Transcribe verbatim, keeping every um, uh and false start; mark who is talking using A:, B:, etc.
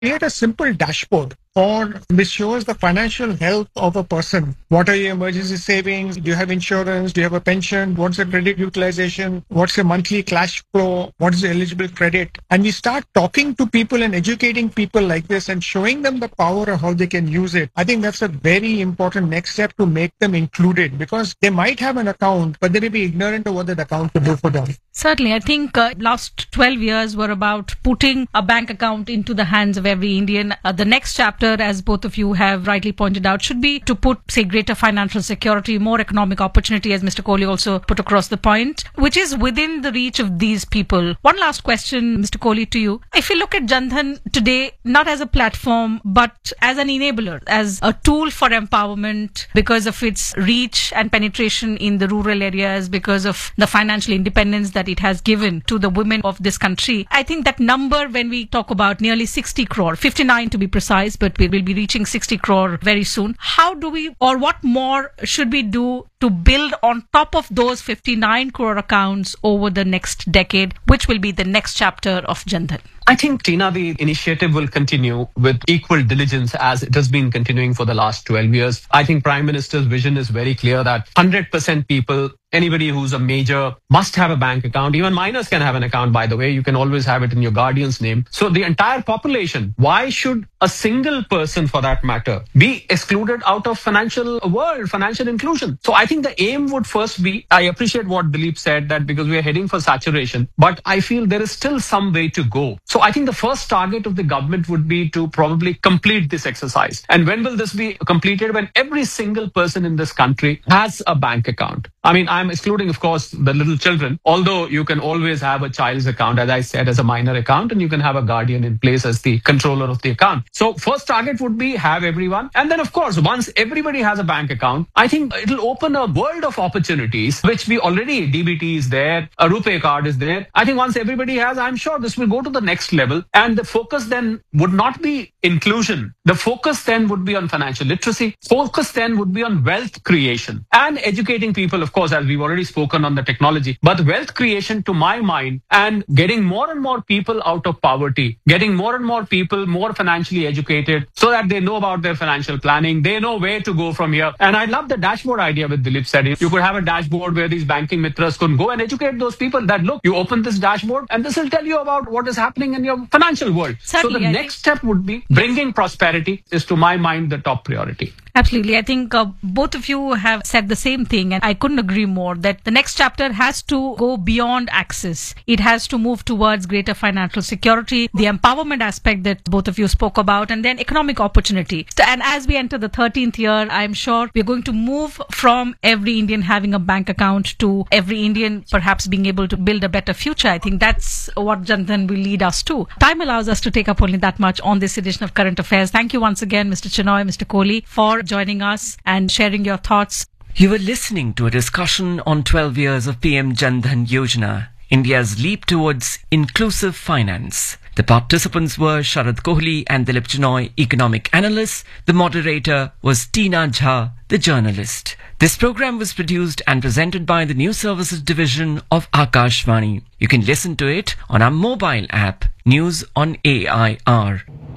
A: create a simple dashboard or which shows the financial health of a person. What are your emergency savings? Do you have insurance? Do you have a pension? What's the credit utilization? What's your monthly cash flow? What is the eligible credit? And we start talking to people and educating people like this and showing them the power of how they can use it. I think that's a very important next step to make them included, because they might have an account, but they may be ignorant of what that account could do for them.
B: Certainly. I think uh, last twelve years were about putting a bank account into the hands of every Indian. Uh, the next chapter, as both of you have rightly pointed out, should be to put, say, greater financial security, more economic opportunity, as Mister Kohli also put across the point, which is within the reach of these people. One last question, Mister Kohli, to you. If you look at Jan Dhan today, not as a platform, but as an enabler, as a tool for empowerment because of its reach and penetration in the rural areas, because of the financial independence that it has given to the women of this country, I think that number, when we talk about nearly sixty crore, fifty-nine to be precise, but we will be reaching sixty crore very soon. How do we, or what more should we do to build on top of those fifty-nine crore accounts over the next decade, which will be the next chapter of Jan Dhan?
C: I think, Tina, the initiative will continue with equal diligence as it has been continuing for the last twelve years. I think Prime Minister's vision is very clear that one hundred percent people, anybody who's a major, must have a bank account. Even minors can have an account, by the way. You can always have it in your guardian's name. So the entire population, why should a single person, for that matter, be excluded out of financial world, financial inclusion? So I think the aim would first be, I appreciate what Dilip said, that because we are heading for saturation, but I feel there is still some way to go. So I think the first target of the government would be to probably complete this exercise. And when will this be completed? When every single person in this country has a bank account. I mean, I'm excluding, of course, the little children, although you can always have a child's account, as I said, as a minor account, and you can have a guardian in place as the controller of the account. So first target would be have everyone. And then, of course, once everybody has a bank account, I think it'll open a world of opportunities, which we already, D B T is there, a RuPay card is there. I think once everybody has, I'm sure this will go to the next level. And the focus then would not be inclusion. The focus then would be on financial literacy. Focus then would be on wealth creation and educating people, of course, as we've already spoken on the technology. But wealth creation, to my mind, and getting more and more people out of poverty, getting more and more people more financially educated so that they know about their financial planning. They know where to go from here. And I love the dashboard idea with Dilip said. You could have a dashboard where these banking mitras could go and educate those people that, look, you open this dashboard and this will tell you about what is happening in your financial world.
B: Certainly,
C: so the
B: I
C: next
B: think...
C: step would be bringing prosperity is, to my mind, the top priority.
B: Absolutely. I think uh, both of you have said the same thing, and I couldn't agree more that the next chapter has to go beyond access. It has to move towards greater financial security, the empowerment aspect that both of you spoke about, and then economic opportunity. And as we enter the thirteenth year, I'm sure we're going to move from every Indian having a bank account to every Indian perhaps being able to build a better future. I think that's what Jan Dhan will lead us to. Time allows us to take up only that much on this edition of Current Affairs. Thank you once again, Mister Chinoy, Mister Kohli, for joining us and sharing your thoughts.
D: You were listening to a discussion on twelve years of P M Jan Dhan Yojana, India's leap towards inclusive finance. The participants were Sharad Kohli and Dilip Chinoy, economic analysts. The moderator was Tina Jha, the journalist. This program was produced and presented by the News Services Division of Akashvani. You can listen to it on our mobile app, News on A I R.